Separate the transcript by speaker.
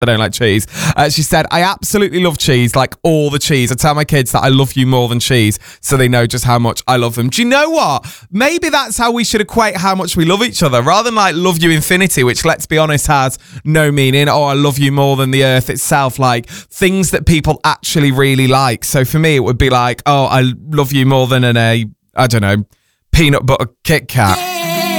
Speaker 1: I don't like cheese. She said, I absolutely love cheese, like all the cheese. I tell my kids that I love you more than cheese, so they know just how much I love them. Do you know what? Maybe that's how we should equate how much we love each other, rather than like love you infinity, which, let's be honest, has no meaning. Oh, I love you more than the earth itself. Like things that people actually really like. So for me, it would be like, oh, I love you more than I don't know, peanut butter Kit Kat.